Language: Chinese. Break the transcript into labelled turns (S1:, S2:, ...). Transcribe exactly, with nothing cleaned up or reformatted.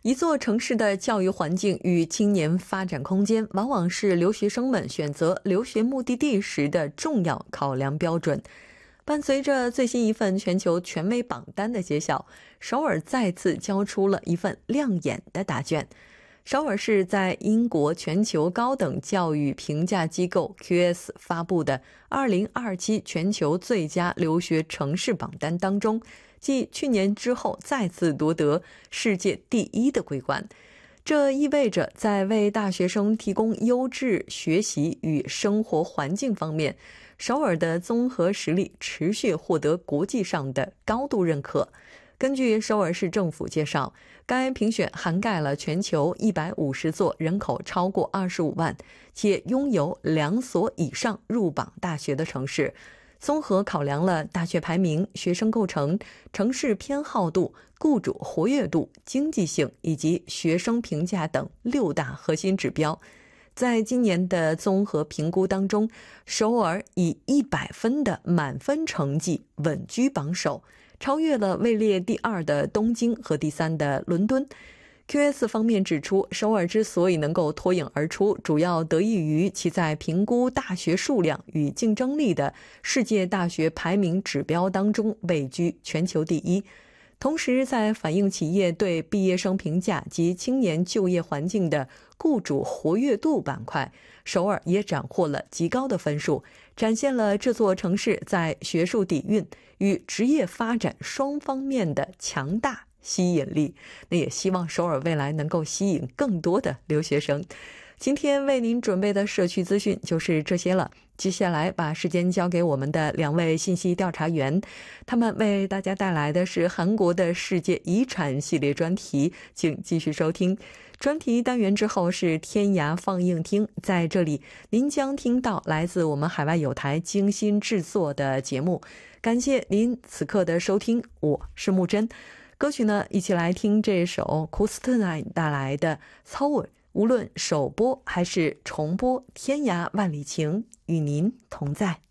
S1: 一座城市的教育环境与青年发展空间，往往是留学生们选择留学目的地时的重要考量标准。伴随着最新一份全球权威榜单的揭晓，首尔再次交出了一份亮眼的答卷。首尔市在英国全球高等教育评价机构 Q S 发布的二零二七全球最佳留学城市榜单当中，继去年之后再次夺得世界第一的桂冠。这意味着在为大学生提供优质学习与生活环境方面，首尔的综合实力持续获得国际上的高度认可。根据首尔市政府介绍，该评选涵盖了全球一百五十座人口超过二十五万且拥有两所以上入榜大学的城市，综合考量了大学排名、学生构成、城市偏好度、雇主活跃度、经济性以及学生评价等六大核心指标。在今年的综合评估当中，首尔以一百分的满分成绩稳居榜首，超越了位列第二的东京和第三的伦敦。Q S 方面指出，首尔之所以能够脱颖而出，主要得益于其在评估大学数量与竞争力的世界大学排名指标当中位居全球第一。同时，在反映企业对毕业生评价及青年就业环境的雇主活跃度板块，首尔也斩获了极高的分数，展现了这座城市在学术底蕴与职业发展双方面的强大吸引力。那也希望首尔未来能够吸引更多的留学生。今天为您准备的社区资讯就是这些了，接下来把时间交给我们的两位信息调查员，他们为大家带来的是韩国的世界遗产系列专题，请继续收听。专题单元之后是天涯放映厅，在这里您将听到来自我们海外有台精心制作的节目。感谢您此刻的收听，我是木真。歌曲呢，一起来听这首 Kostnine 带来的 서울。无论首播还是重播，天涯万里情与您同在。